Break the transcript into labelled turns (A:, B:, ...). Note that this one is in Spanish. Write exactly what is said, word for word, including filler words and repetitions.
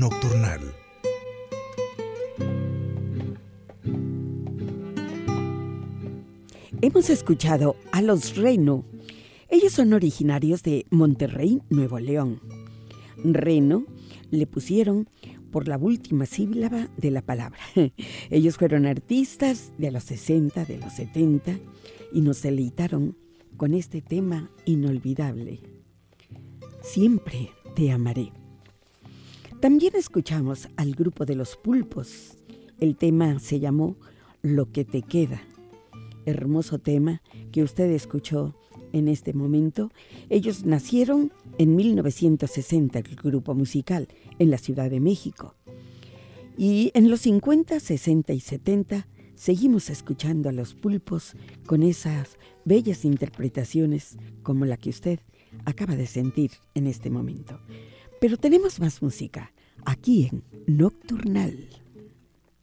A: Nocturnal.
B: Hemos escuchado a los Reno. Ellos son originarios de Monterrey, Nuevo León. Reno le pusieron por la última sílaba de la palabra. Ellos fueron artistas de los sesenta, de los setenta y nos deleitaron con este tema inolvidable. Siempre te amaré. También escuchamos al grupo de Los Pulpos. El tema se llamó Lo que te queda. Hermoso tema que usted escuchó en este momento. Ellos nacieron en mil novecientos sesenta, el grupo musical, en la Ciudad de México. Y en los cincuenta, sesenta y setenta seguimos escuchando a Los Pulpos con esas bellas interpretaciones como la que usted acaba de sentir en este momento. Pero tenemos más música aquí en Nocturnal.